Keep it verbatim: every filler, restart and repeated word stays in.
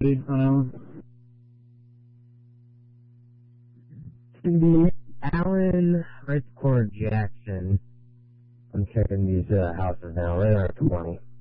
Um, It's going to be Allen, Rice Core Jackson. I'm checking these uh, houses now. Radar twenty.